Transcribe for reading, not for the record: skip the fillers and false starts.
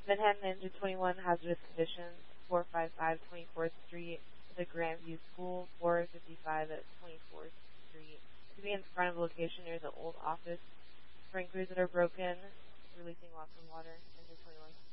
Manhattan Ninja 21 hazardous conditions, 455 24th Street, the Grandview School, 455 at 24th Street. To be in front of the location near the old office. Sprinklers that are broken, releasing lots of water into 21